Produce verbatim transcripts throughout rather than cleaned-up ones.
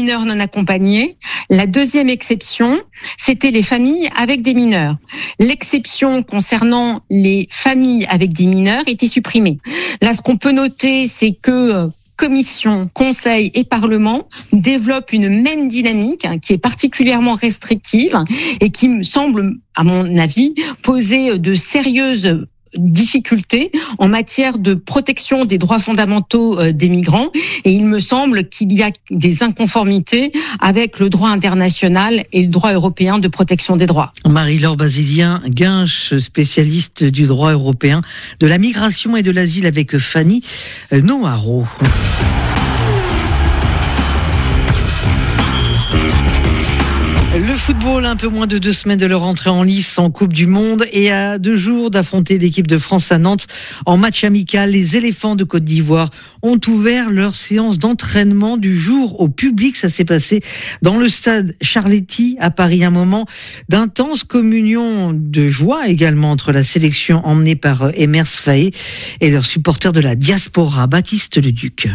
mineurs non accompagnés. La deuxième exception, c'était les familles avec des mineurs. L'exception concernant les familles avec des mineurs était supprimée. Là, ce qu'on peut noter, c'est que Commission, Conseil et Parlement développent une même dynamique hein, qui est particulièrement restrictive et qui me semble, à mon avis, poser de sérieuses difficultés en matière de protection des droits fondamentaux euh, des migrants, et il me semble qu'il y a des inconformités avec le droit international et le droit européen de protection des droits. Marie-Laure Basilien-Guinche, spécialiste du droit européen, de la migration et de l'asile avec Fanny Noharo. Le football, un peu moins de deux semaines de leur entrée en lice en Coupe du Monde et à deux jours d'affronter l'équipe de France à Nantes en match amical, les éléphants de Côte d'Ivoire ont ouvert leur séance d'entraînement du jour au public. Ça s'est passé dans le stade Charletti à Paris, un moment d'intense communion de joie également entre la sélection emmenée par Emers Faé et leurs supporters de la diaspora. Baptiste Leduc.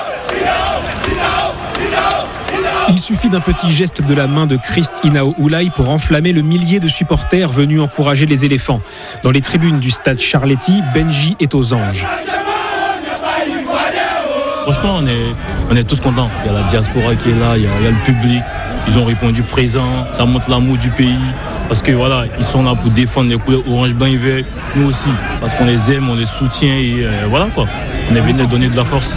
Il suffit d'un petit geste de la main de Christ Inao Oulay pour enflammer le millier de supporters venus encourager les éléphants. Dans les tribunes du stade Charletti, Benji est aux anges. Franchement, on est, on est tous contents. Il y a la diaspora qui est là, il y a, il y a le public. Ils ont répondu présent, ça montre l'amour du pays. Parce que voilà, ils sont là pour défendre les couleurs orange, blanc et vert. Nous aussi, parce qu'on les aime, on les soutient et euh, voilà quoi. On est venu donner de la force.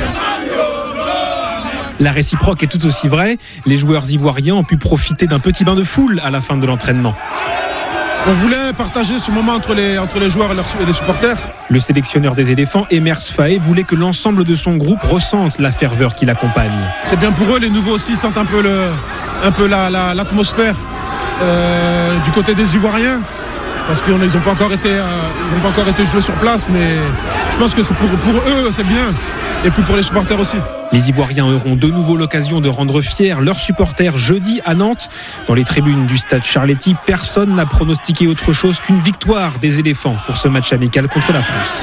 La réciproque est tout aussi vraie. Les joueurs ivoiriens ont pu profiter d'un petit bain de foule à la fin de l'entraînement. On voulait partager ce moment entre les, entre les joueurs et les supporters. Le sélectionneur des éléphants, Emers Faé, voulait que l'ensemble de son groupe ressente la ferveur qui l'accompagne. C'est bien pour eux, les nouveaux aussi sentent un peu, le, un peu la, la, l'atmosphère euh, du côté des Ivoiriens. Parce qu'ils n'ont pas encore été, euh, ils n'ont pas encore été joués sur place, mais je pense que c'est pour, pour eux, c'est bien. Et puis pour les supporters aussi. Les Ivoiriens auront de nouveau l'occasion de rendre fiers leurs supporters jeudi à Nantes. Dans les tribunes du stade Charletti, personne n'a pronostiqué autre chose qu'une victoire des éléphants pour ce match amical contre la France.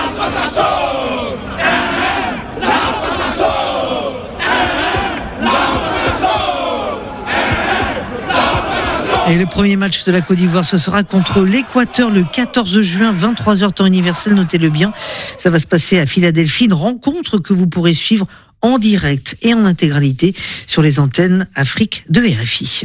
Et le premier match de la Côte d'Ivoire, ce sera contre l'Équateur le quatorze juin, vingt-trois heures temps universel, notez-le bien. Ça va se passer à Philadelphie, une rencontre que vous pourrez suivre en direct et en intégralité sur les antennes Afrique de R F I.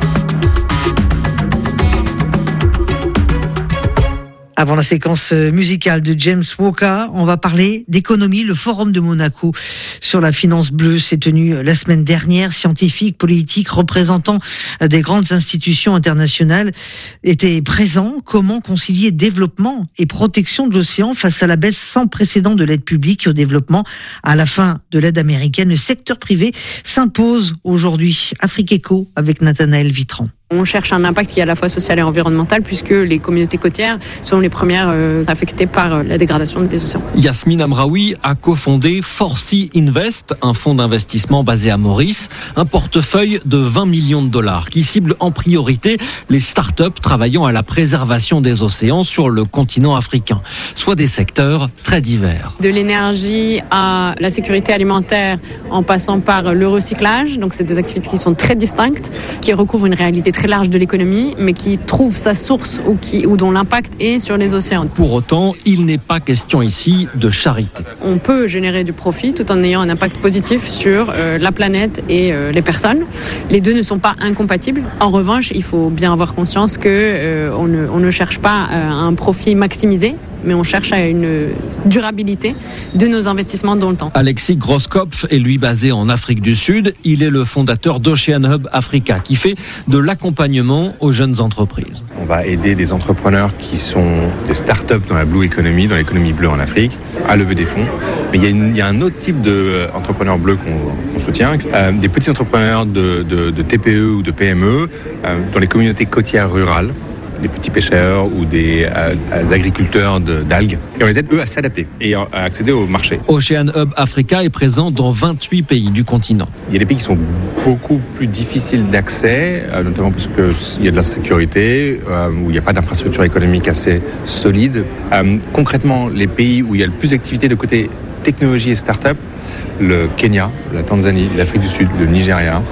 Avant la séquence musicale de James Walker, on va parler d'économie. Le Forum de Monaco sur la finance bleue s'est tenu la semaine dernière. Scientifiques, politiques, représentants des grandes institutions internationales étaient présents. Comment concilier développement et protection de l'océan face à la baisse sans précédent de l'aide publique au développement? À la fin de l'aide américaine, le secteur privé s'impose aujourd'hui. Afrique Eco avec Nathanaël Vitran. On cherche un impact qui est à la fois social et environnemental puisque les communautés côtières sont les premières euh, affectées par euh, la dégradation des océans. Yasmine Amraoui a cofondé four C Invest, un fonds d'investissement basé à Maurice, un portefeuille de vingt millions de dollars qui cible en priorité les start-up travaillant à la préservation des océans sur le continent africain, soit des secteurs très divers. De l'énergie à la sécurité alimentaire en passant par le recyclage, donc c'est des activités qui sont très distinctes, qui recouvrent une réalité très très large de l'économie, mais qui trouve sa source ou, qui, ou dont l'impact est sur les océans. Pour autant, il n'est pas question ici de charité. On peut générer du profit tout en ayant un impact positif sur euh, la planète et euh, les personnes. Les deux ne sont pas incompatibles. En revanche, il faut bien avoir conscience que euh, on, ne, on ne cherche pas euh, un profit maximisé, mais on cherche à une durabilité de nos investissements dans le temps. Alexis Groskopf est lui basé en Afrique du Sud. Il est le fondateur d'Ocean Hub Africa, qui fait de l'accompagnement aux jeunes entreprises. On va aider des entrepreneurs qui sont des start-up dans la blue economy, dans l'économie bleue en Afrique, à lever des fonds. Mais il y a, une, il y a un autre type d'entrepreneurs bleus qu'on, qu'on soutient, euh, des petits entrepreneurs de, de, de T P E ou de P M E euh, dans les communautés côtières rurales, des petits pêcheurs ou des euh, agriculteurs de, d'algues. Et on les aide, eux, à s'adapter et à accéder au marché. Ocean Hub Africa est présent dans vingt-huit pays du continent. Il y a des pays qui sont beaucoup plus difficiles d'accès, euh, notamment parce qu'il y a de l'insécurité, euh, où il n'y a pas d'infrastructure économique assez solide. Euh, concrètement, les pays où il y a le plus d'activité de côté technologie et start-up, le Kenya, la Tanzanie, l'Afrique du Sud, le Nigeria,